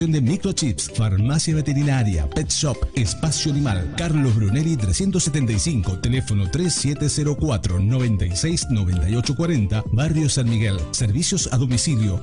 de microchips, farmacia veterinaria, pet shop, espacio animal, Carlos Brunelli 375, teléfono 3704-969840, Barrio San Miguel, servicios a domicilio